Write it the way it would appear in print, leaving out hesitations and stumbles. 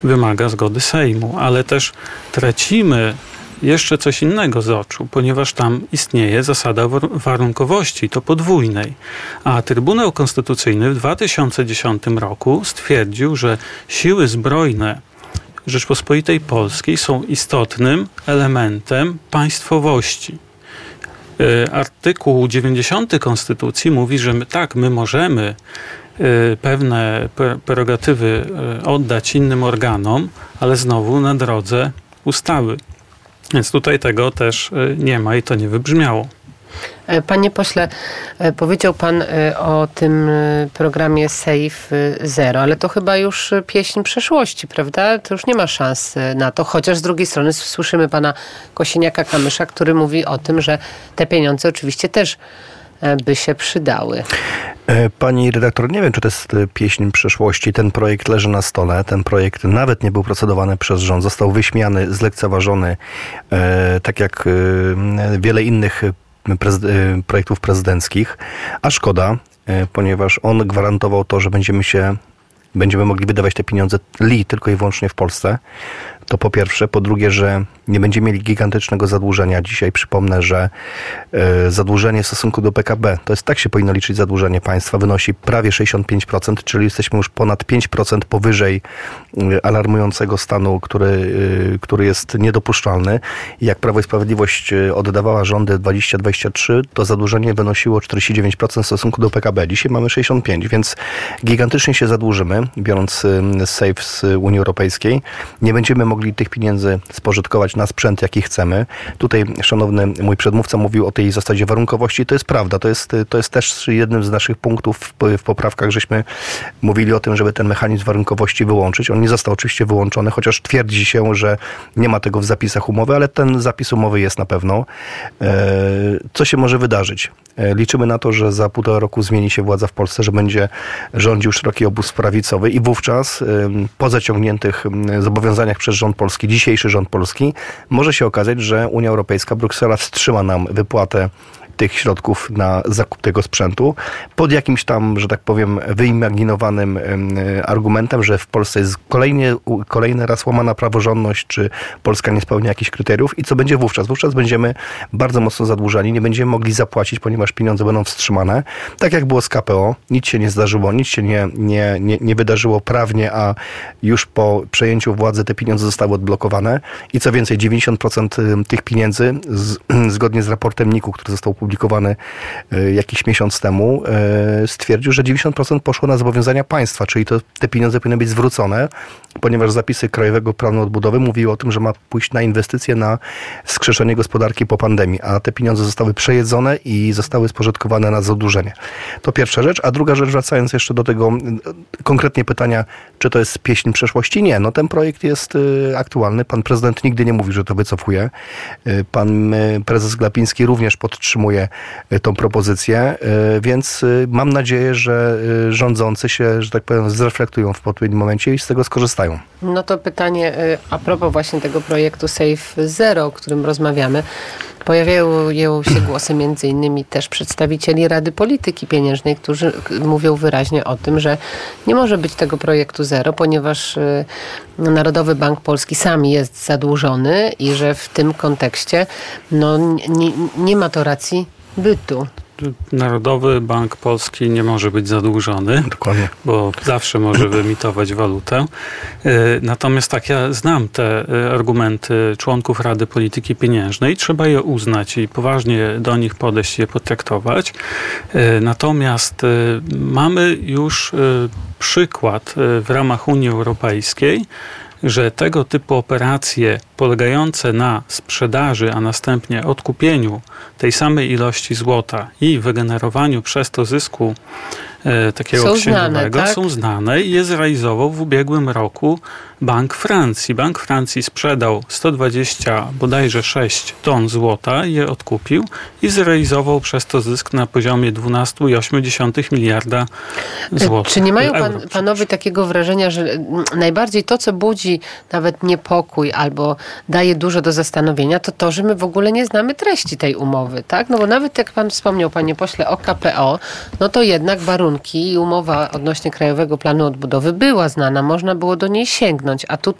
wymaga zgody Sejmu, ale też tracimy jeszcze coś innego z oczu, ponieważ tam istnieje zasada warunkowości, to podwójnej. A Trybunał Konstytucyjny w 2010 roku stwierdził, że siły zbrojne Rzeczpospolitej Polskiej są istotnym elementem państwowości. Artykuł 90 Konstytucji mówi, że my możemy pewne prerogatywy oddać innym organom, ale znowu na drodze ustawy. Więc tutaj tego też nie ma i to nie wybrzmiało. Panie pośle, powiedział pan o tym programie Safe Zero, ale to chyba już pieśń przeszłości, prawda? To już nie ma szans na to, chociaż z drugiej strony słyszymy pana Kosiniaka-Kamysza, który mówi o tym, że te pieniądze oczywiście też by się przydały. Pani redaktor, nie wiem, czy to jest pieśń przeszłości. Ten projekt leży na stole. Ten projekt nawet nie był procedowany przez rząd. Został wyśmiany, zlekceważony, tak jak wiele innych projektów prezydenckich. A szkoda, ponieważ on gwarantował to, że będziemy mogli wydawać te pieniądze tylko i wyłącznie w Polsce. To po pierwsze. Po drugie, że nie będziemy mieli gigantycznego zadłużenia. Dzisiaj przypomnę, że zadłużenie w stosunku do PKB, to jest tak się powinno liczyć zadłużenie państwa, wynosi prawie 65%, czyli jesteśmy już ponad 5% powyżej alarmującego stanu, który jest niedopuszczalny. I jak Prawo i Sprawiedliwość oddawała rządy 20-23, to zadłużenie wynosiło 49% w stosunku do PKB. Dzisiaj mamy 65%, więc gigantycznie się zadłużymy, biorąc SAFE z Unii Europejskiej. Nie będziemy mogli tych pieniędzy spożytkować na sprzęt, jaki chcemy. Tutaj szanowny mój przedmówca mówił o tej zasadzie warunkowości. To jest prawda. To jest też jednym z naszych punktów w poprawkach, żeśmy mówili o tym, żeby ten mechanizm warunkowości wyłączyć. On nie został oczywiście wyłączony, chociaż twierdzi się, że nie ma tego w zapisach umowy, ale ten zapis umowy jest na pewno. Co się może wydarzyć? Liczymy na to, że za 1,5 roku zmieni się władza w Polsce, że będzie rządził szeroki obóz prawicowy i wówczas po zaciągniętych zobowiązaniach przez rząd polski, dzisiejszy rząd polski, może się okazać, że Unia Europejska, Bruksela wstrzyma nam wypłatę tych środków na zakup tego sprzętu pod jakimś tam, że tak powiem, wyimaginowanym argumentem, że w Polsce jest kolejny raz łamana praworządność, czy Polska nie spełnia jakichś kryteriów i co będzie wówczas? Wówczas będziemy bardzo mocno zadłużeni, nie będziemy mogli zapłacić, ponieważ pieniądze będą wstrzymane. Tak jak było z KPO, nic się nie zdarzyło, nic się nie wydarzyło prawnie, a już po przejęciu władzy te pieniądze zostały odblokowane i co więcej, 90% tych pieniędzy, zgodnie z raportem NIK-u, który został opublikowany jakiś miesiąc temu, stwierdził, że 90% poszło na zobowiązania państwa, czyli te pieniądze powinny być zwrócone, ponieważ zapisy Krajowego Planu Odbudowy mówiły o tym, że ma pójść na inwestycje na wskrzeszenie gospodarki po pandemii, a te pieniądze zostały przejedzone i zostały spożytkowane na zadłużenie. To pierwsza rzecz, a druga rzecz, wracając jeszcze do tego konkretnie pytania, czy to jest pieśń przeszłości? Nie, ten projekt jest aktualny. Pan prezydent nigdy nie mówi, że to wycofuje. Pan prezes Glapiński również podtrzymuje tą propozycję, więc mam nadzieję, że rządzący się, że tak powiem, zreflektują w odpowiednim momencie i z tego skorzystają. No to pytanie a propos właśnie tego projektu Safe Zero, o którym rozmawiamy. Pojawiają się głosy między innymi też przedstawicieli Rady Polityki Pieniężnej, którzy mówią wyraźnie o tym, że nie może być tego projektu zero, ponieważ Narodowy Bank Polski sam jest zadłużony i że w tym kontekście nie ma to racji bytu. Narodowy Bank Polski nie może być zadłużony, dokładnie, bo zawsze może wyemitować walutę. Natomiast ja znam te argumenty członków Rady Polityki Pieniężnej, trzeba je uznać i poważnie do nich podejść i je potraktować. Natomiast mamy już przykład w ramach Unii Europejskiej, że tego typu operacje polegające na sprzedaży, a następnie odkupieniu tej samej ilości złota i wygenerowaniu przez to zysku takiego księgowego są znane i je zrealizował w ubiegłym roku Bank Francji. Bank Francji sprzedał 120 bodajże 6 ton złota, je odkupił i zrealizował przez to zysk na poziomie 12,8 miliarda złotych. Czy nie mają panowie takiego wrażenia, że najbardziej to, co budzi nawet niepokój albo daje dużo do zastanowienia, to, że my w ogóle nie znamy treści tej umowy, tak? No bo nawet jak pan wspomniał, panie pośle, o KPO, no to jednak warunki i umowa odnośnie Krajowego Planu Odbudowy była znana, można było do niej sięgnąć, a tutaj